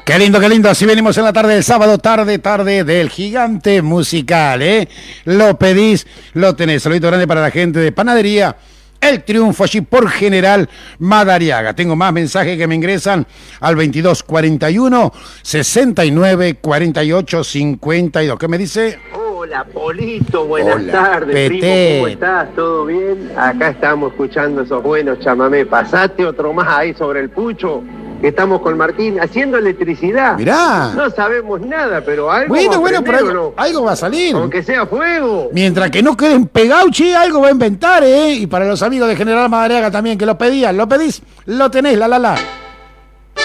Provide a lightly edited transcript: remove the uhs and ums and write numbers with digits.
Qué lindo, así venimos en la tarde del sábado, tarde del gigante musical, ¿eh? Lo pedís, lo tenés. Saludito grande para la gente de Panadería El Triunfo, allí por General Madariaga. Tengo más mensajes que me ingresan al 2241 69 48 52. ¿Qué me dice? Hola, Polito, buenas Hola, tardes, Pete. primo, ¿cómo estás? ¿Todo bien? Acá estamos escuchando esos buenos chamamé. Pasate otro más ahí sobre el pucho, que estamos con Martín haciendo electricidad. Mirá. No sabemos nada, pero algo Bueno, va a pero aprender, ¿o no? algo va a salir. Aunque sea fuego. Mientras que no queden pegados, che, algo va a inventar, ¿eh? Y para los amigos de General Madariaga también que lo pedían, lo pedís, lo tenés, la.